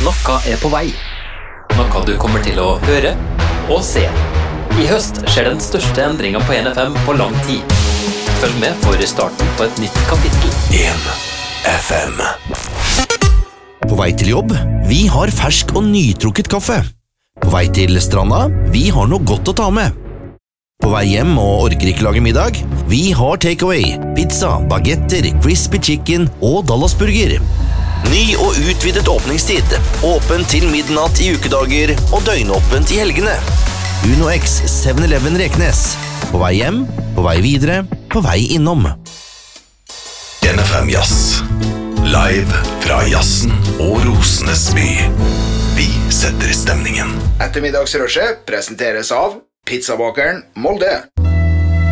Noe på vei. Noe du kommer til å høre og se. I høst skjer den største endringen på NFM på lang tid. Følg med for starten på et nytt kapittel. 1FM. På vei til jobb, vi har fersk og nytrukket kaffe. På vei til stranda, vi har noe godt å ta med. På vei hjem og orker ikke lage middag, vi har takeaway, pizza, bagetter, crispy chicken og Dallasburger. Ny og utvidet åpningstid, åpent til midnatt i ukedager og døgnåpent i helgene. Uno X 7-Eleven Reknes. På vei hjem, på vei videre, på vei innom. NFM Jazz. Live fra jazzen og Rosenes by. Vi setter stemningen. Ettermiddagsrushet presenteres av Pizzabakeren Molde.